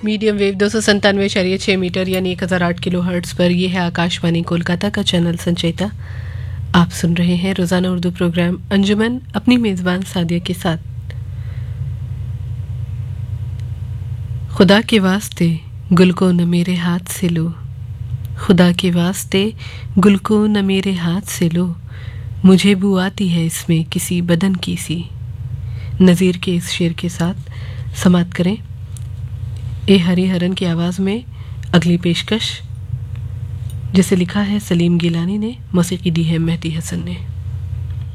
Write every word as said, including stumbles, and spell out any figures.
Medium wave दो सौ संतानवे शरीय छः मीटर यानी एक हज़ार आठ किलो हर्ट्स पर यह है आकाशवाणी कोलकाता का चैनल संचेता। आप सुन रहे हैं रोज़ाना उर्दू प्रोग्राम अंजुमन अपनी मेज़बान सादिया के साथ। खुदा के वास्ते गुल को न मेरे हाथ से लो, खुदा के वास्ते गुल को न मेरे हाथ से लो, मुझे बू आती है इसमें किसी बदन की सी। नज़ीर के इस शेर के साथ समाप्त करें। ए हरिहरन की आवाज़ में अगली पेशकश जिसे लिखा है सलीम गिलानी ने, मौसीकी दी है मेहदी हसन ने।